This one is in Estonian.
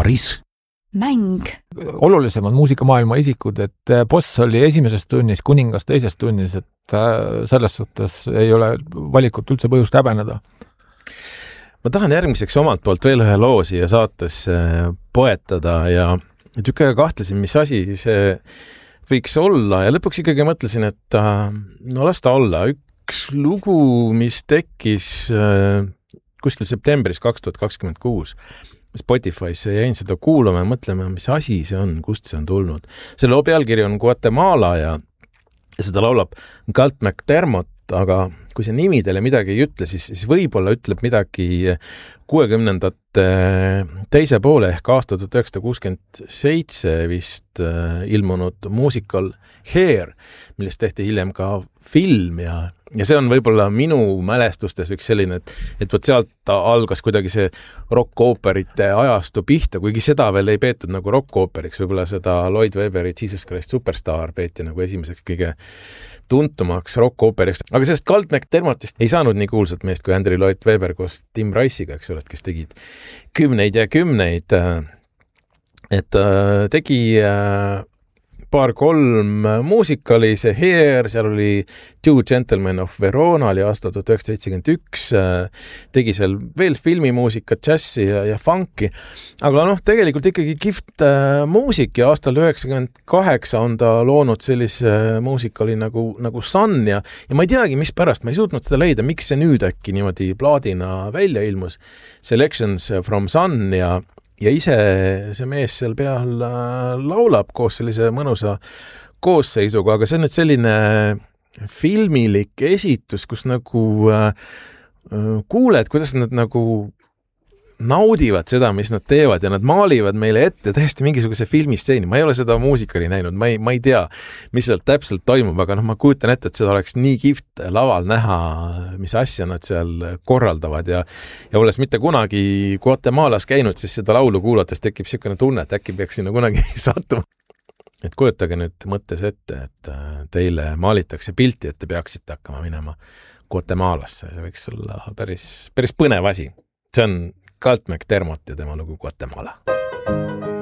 Paris. Mäng. Olulisem on muusikamaailma isikud, et boss oli esimeses tunnis, kuningas teises tunnis, et selles suhtes ei ole valikut üldse põhjust häbeneda. Ma tahan järgmiseks omalt poolt veel ühe loo siia saates poetada ja tükk aega kahtlesin, mis asi see võiks olla ja lõpuks ikkagi mõtlesin, et no las ta olla. Üks lugu, mis tekkis kuskil septembris 2026 Spotify'sse jäin seda kuulama ja mõtlema, mis asi see on, kust see on tulnud. See loo pealkiri on Guatemala ja seda laulab Galt McDermott, aga kui see nimi teile midagi ei ütle, siis võib-olla ütleb midagi 60ndate teise poole ehk aasta 1967 vist ilmunud muusikal Hair, millest tehti hiljem ka film ja see on võib-olla minu mälestustes üks selline, et võt sealt algas kuidagi see rock-ooperite ajastu pihta, kuigi seda veel ei peetud nagu rock-ooperiks, võib-olla seda Lloyd Webberi Jesus Christ Superstar peeti nagu esimeseks kõige tuntumaks rock-ooperiks. Aga sellest Galt McDermottist ei saanud nii kuulsat meest kui Andrew Lloyd Webber koos Tim Rice'iga, eks ole, kes tegid kümneid ja kümneid. Et tegi paar-kolm muusikali, see Hair, seal oli Two Gentlemen of Verona oli aasta 1971, tegi seal veel filmimuusikat, džassi ja funki, aga tegelikult ikkagi kihvt muusik ja aastal 1998 on ta loonud sellise muusikali nagu Sun ja ma ei teagi, mis pärast, ma ei suutnud seda leida, miks see nüüd äkki niimoodi plaadina välja ilmus, Selections from Sun ja ise see mees seal peal laulab koos sellise mõnusa koosseisuga, aga see on nüüd selline filmilik esitus, kus nagu kuuled, kuidas nad nagu naudivad seda, mis nad teevad ja nad maalivad meile ette täiesti mingisuguse filmistseeni. Ma ei ole seda muusikali näinud, ma ei tea, mis sealt täpselt toimub, aga ma kujutan ette, et seda oleks nii kihvt laval näha, mis asja nad seal korraldavad ja olles mitte kunagi Guatemalas käinud, siis seda laulu kuulates tekib selline tunne, et äkki peaks sinna kunagi sattuma. Et kujutage nüüd mõttes ette, et teile maalitakse pilti, et te peaksite hakkama minema Guatemalasse. See võiks olla päris põnev asi. See on Galt McDermott ja tema lugu Guatemala.